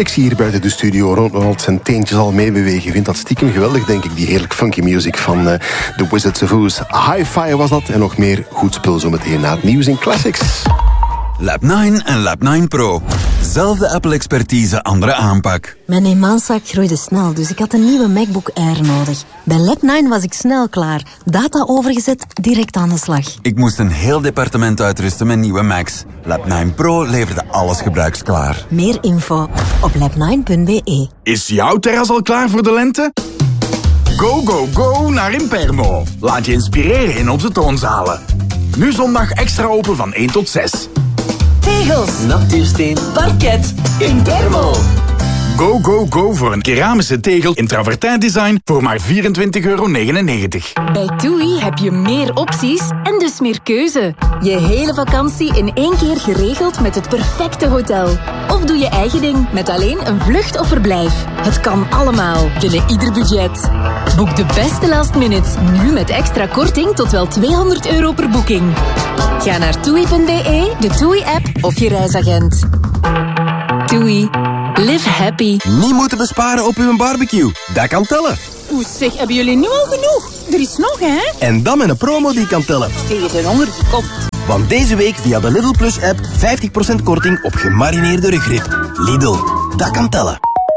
Ik zie hier buiten de studio Ronald zijn teentjes al meebewegen. Ik vind dat stiekem geweldig, denk ik, die heerlijk funky music van The Wizards of Oz. Hi-Fi was dat en nog meer goed spul zo meteen na het nieuws in Classics. Lab 9 en Lab 9 Pro. Zelfde Apple-expertise, andere aanpak. Mijn eenmanszaak groeide snel, dus ik had een nieuwe MacBook Air nodig. Bij Lab 9 was ik snel klaar. Data overgezet, direct aan de slag. Ik moest een heel departement uitrusten met nieuwe Macs. Lab 9 Pro leverde alles gebruiksklaar. Meer info op lab9.be. Is jouw terras al klaar voor de lente? Go, go, go naar Impermo. Laat je inspireren in onze toonzalen. Nu zondag extra open van 1 tot 6. Tegels, natuursteen, parket, Impermo. Go, go, go voor een keramische tegel in travertijn design voor maar €24,99. Bij TUI heb je meer opties en dus meer keuze. Je hele vakantie in 1 keer geregeld met het perfecte hotel. Of doe je eigen ding met alleen een vlucht of verblijf. Het kan allemaal, binnen ieder budget. Boek de beste last minutes, nu met extra korting tot wel €200 per boeking. Ga naar TUI.be, de TUI-app of je reisagent. TUI. Live happy. Niet moeten besparen op uw barbecue. Dat kan tellen. Oeh zeg, hebben jullie nu al genoeg? Er is nog, hè? En dan met een promo die kan tellen. Tegen de honger, kom. Want deze week via de Lidl Plus app 50% korting op gemarineerde rugrib. Lidl, dat kan tellen.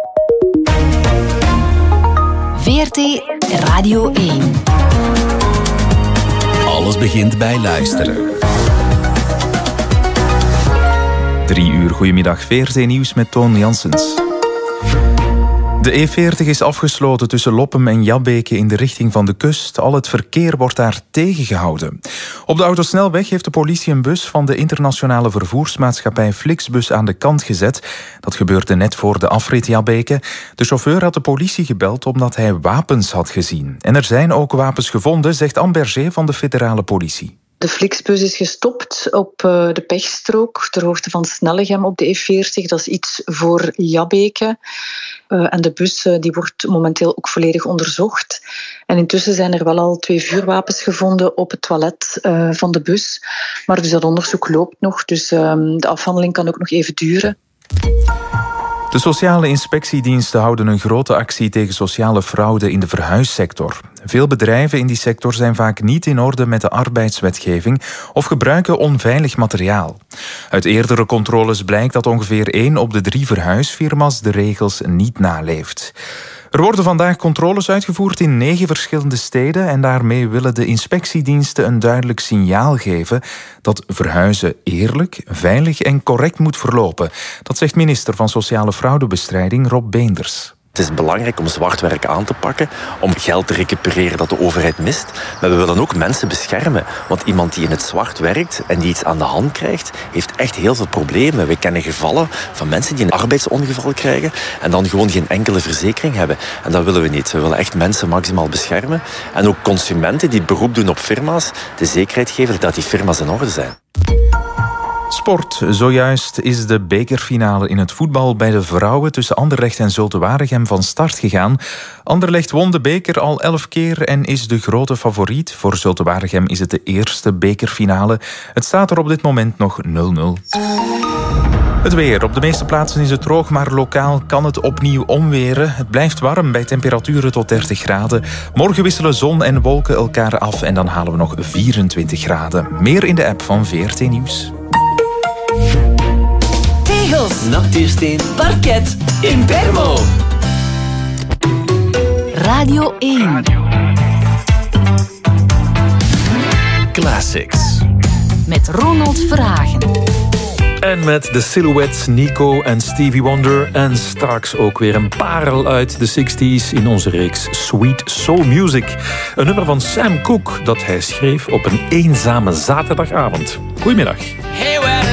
VRT Radio 1. Alles begint bij luisteren. 3 uur, goedemiddag, VRT Nieuws met Toon Janssens. De E40 is afgesloten tussen Loppem en Jabbeke in de richting van de kust. Al het verkeer wordt daar tegengehouden. Op de autosnelweg heeft de politie een bus van de internationale vervoersmaatschappij Flixbus aan de kant gezet. Dat gebeurde net voor de afrit Jabbeke. De chauffeur had de politie gebeld omdat hij wapens had gezien. En er zijn ook wapens gevonden, zegt Anne Berger van de federale politie. De Flixbus is gestopt op de pechstrook ter hoogte van Snellegem op de E40. Dat is iets voor Jabbeke. En de bus die wordt momenteel ook volledig onderzocht. En intussen zijn er wel al 2 vuurwapens gevonden op het toilet van de bus. Maar dus dat onderzoek loopt nog, dus de afhandeling kan ook nog even duren. De sociale inspectiediensten houden een grote actie tegen sociale fraude in de verhuissector. Veel bedrijven in die sector zijn vaak niet in orde met de arbeidswetgeving of gebruiken onveilig materiaal. Uit eerdere controles blijkt dat ongeveer 1 op de 3 verhuisfirma's de regels niet naleeft. Er worden vandaag controles uitgevoerd in 9 verschillende steden en daarmee willen de inspectiediensten een duidelijk signaal geven dat verhuizen eerlijk, veilig en correct moet verlopen. Dat zegt minister van Sociale Fraudebestrijding Rob Beenders. Het is belangrijk om zwart werk aan te pakken, om geld te recupereren dat de overheid mist. Maar we willen ook mensen beschermen. Want iemand die in het zwart werkt en die iets aan de hand krijgt, heeft echt heel veel problemen. We kennen gevallen van mensen die een arbeidsongeval krijgen en dan gewoon geen enkele verzekering hebben. En dat willen we niet. We willen echt mensen maximaal beschermen. En ook consumenten die beroep doen op firma's, de zekerheid geven dat die firma's in orde zijn. Sport. Zojuist is de bekerfinale in het voetbal bij de vrouwen tussen Anderlecht en Zulte Waregem van start gegaan. Anderlecht won de beker al 11 keer en is de grote favoriet. Voor Zulte Waregem is het de eerste bekerfinale. Het staat er op dit moment nog 0-0. Het weer. Op de meeste plaatsen is het droog, maar lokaal kan het opnieuw omweren. Het blijft warm bij temperaturen tot 30 graden. Morgen wisselen zon en wolken elkaar af en dan halen we nog 24 graden. Meer in de app van VRT Nieuws. Tegels, natuursteen, parket, Impermo. Radio 1. Classics. Met Ronald Verhagen. En met de Silhouettes, Nico en Stevie Wonder. En straks ook weer een parel uit de 60s in onze reeks Sweet Soul Music. Een nummer van Sam Cooke dat hij schreef op een eenzame zaterdagavond. Goedemiddag. Hey.